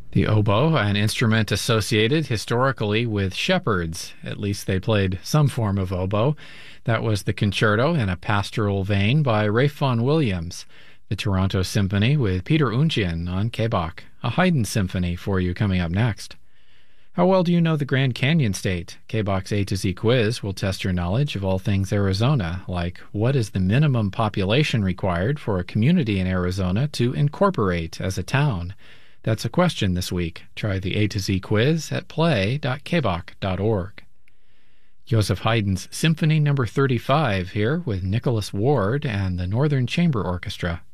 The oboe, an instrument associated historically with shepherds. At least they played some form of oboe. That was the Concerto in a Pastoral Vein by Ralph Vaughan Williams. The Toronto Symphony with Peter Oundjian on Kbach. A Haydn Symphony for you coming up next. How well do you know the Grand Canyon State? Kbach's A to Z quiz will test your knowledge of all things Arizona, like what is the minimum population required for a community in Arizona to incorporate as a town? That's a question this week. Try the A to Z quiz at play.kbach.org. Joseph Haydn's Symphony No. 35 here with Nicholas Ward and the Northern Chamber Orchestra.